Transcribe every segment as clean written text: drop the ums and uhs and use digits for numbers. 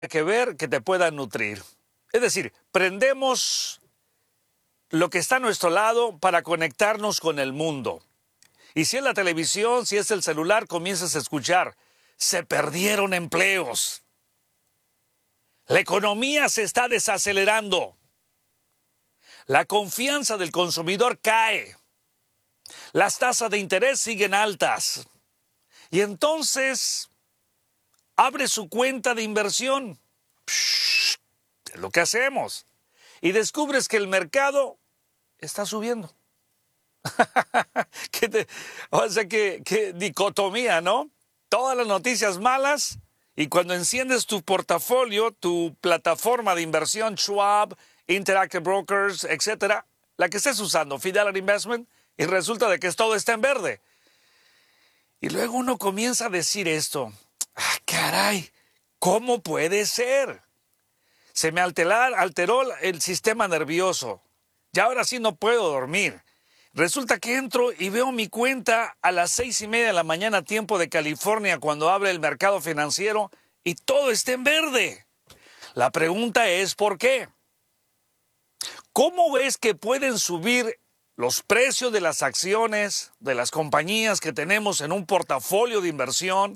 que ver que te pueda nutrir. Es decir, prendemos lo que está a nuestro lado para conectarnos con el mundo. Y si es la televisión, si es el celular, comienzas a escuchar, se perdieron empleos. La economía se está desacelerando. La confianza del consumidor cae. Las tasas de interés siguen altas. Y entonces abre su cuenta de inversión. Es lo que hacemos. Y descubres que el mercado está subiendo. O sea, qué dicotomía, ¿no? Todas las noticias malas y cuando enciendes tu portafolio, tu plataforma de inversión, Schwab, Interactive Brokers, etcétera, la que estés usando, Fidelity Investment, y resulta de que todo está en verde. Y luego uno comienza a decir esto, caray, ¿cómo puede ser? Se me alteró el sistema nervioso y ahora sí no puedo dormir. Resulta que entro y veo mi cuenta a las 6:30 de la mañana, tiempo de California, cuando abre el mercado financiero, y todo está en verde. La pregunta es, ¿por qué? ¿Cómo ves que pueden subir los precios de las acciones de las compañías que tenemos en un portafolio de inversión,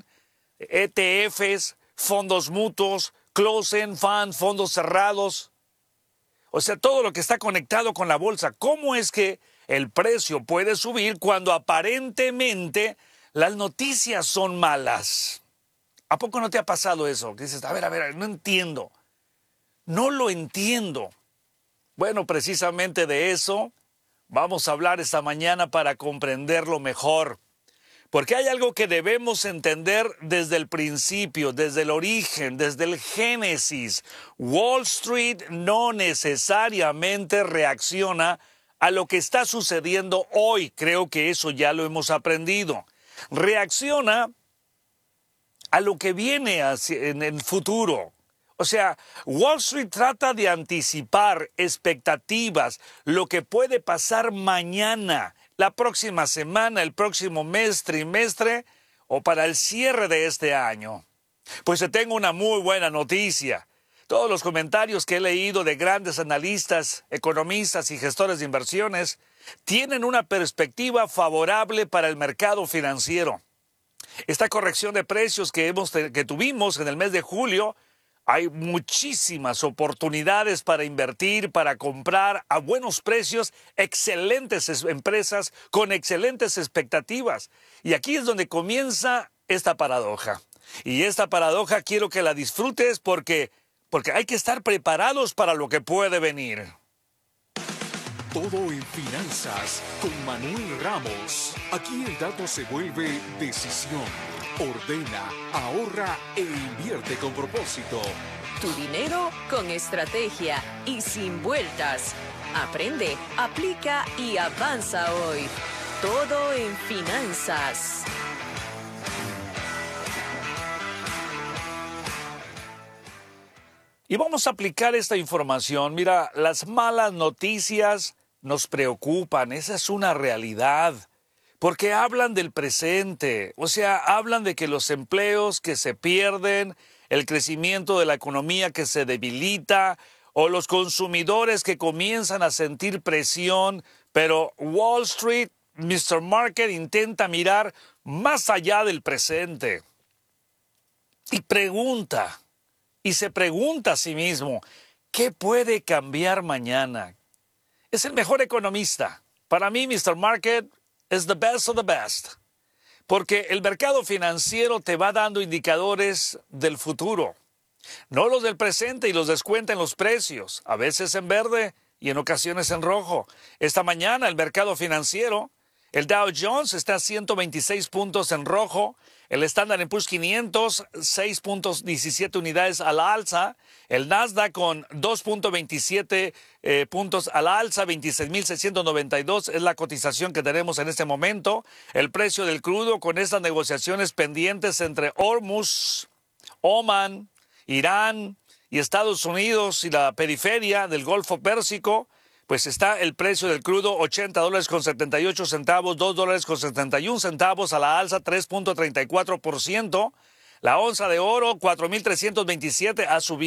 ETFs, fondos mutuos, closed-end funds, fondos cerrados? O sea, todo lo que está conectado con la bolsa. ¿Cómo es que el precio puede subir cuando aparentemente las noticias son malas? ¿A poco no te ha pasado eso? Que dices, a ver, no entiendo. No lo entiendo. Bueno, precisamente de eso vamos a hablar esta mañana para comprenderlo mejor. Porque hay algo que debemos entender desde el principio, desde el origen, desde el génesis. Wall Street no necesariamente reacciona a lo que está sucediendo hoy. Creo que eso ya lo hemos aprendido. Reacciona a lo que viene en el futuro. O sea, Wall Street trata de anticipar expectativas, lo que puede pasar mañana, la próxima semana, el próximo mes, trimestre o para el cierre de este año. Pues te tengo una muy buena noticia. Todos los comentarios que he leído de grandes analistas, economistas y gestores de inversiones tienen una perspectiva favorable para el mercado financiero. Esta corrección de precios que tuvimos en el mes de julio, hay muchísimas oportunidades para invertir, para comprar a buenos precios, excelentes empresas con excelentes expectativas. Y aquí es donde comienza esta paradoja. Y esta paradoja quiero que la disfrutes porque hay que estar preparados para lo que puede venir. Todo en finanzas con Manuel Ramos. Aquí el dato se vuelve decisión. Ordena, ahorra e invierte con propósito. Tu dinero con estrategia y sin vueltas. Aprende, aplica y avanza hoy. Todo en finanzas. Y vamos a aplicar esta información. Mira, las malas noticias nos preocupan, esa es una realidad, porque hablan del presente, o sea, hablan de que los empleos que se pierden, el crecimiento de la economía que se debilita, o los consumidores que comienzan a sentir presión, pero Wall Street, Mr. Market intenta mirar más allá del presente. Y se pregunta a sí mismo, ¿qué puede cambiar mañana? Es el mejor economista. Para mí, Mr. Market es the best of the best. Porque el mercado financiero te va dando indicadores del futuro. No los del presente y los descuenta en los precios. A veces en verde y en ocasiones en rojo. Esta mañana el mercado financiero, el Dow Jones está a 126 puntos en rojo. El Standard & Poor's 500, 6.17 unidades a la alza. El Nasdaq con 2.27 puntos a la alza, 26.692 es la cotización que tenemos en este momento. El precio del crudo con estas negociaciones pendientes entre Hormuz, Oman, Irán y Estados Unidos y la periferia del Golfo Pérsico, pues está el precio del crudo $80.78, $2.71 a la alza, 3.34%. La onza de oro, 4.327, ha subido